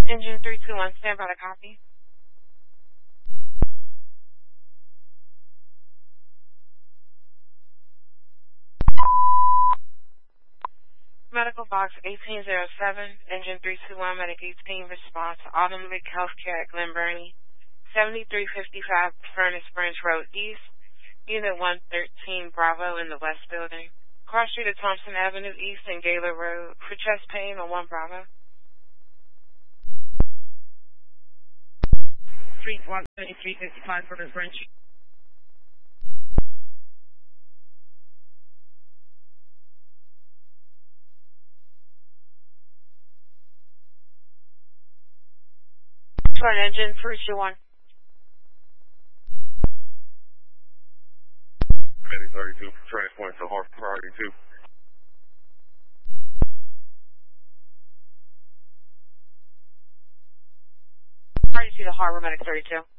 Engine 321, stand by the copy. Medical box 1807, engine 321, medic 18, response to Automatic Healthcare at Glen Burnie, 7355 Furnace Branch Road East, Unit 113 Bravo in the West Building. Cross Street of Thompson Avenue East and Gaylor Road for chest pain on 1 Bravo. Street 17355 Furnace Branch. Turn engine 321. Medic 32, transport to Harbor Priority 2. Priority to the Harbor, medic 32.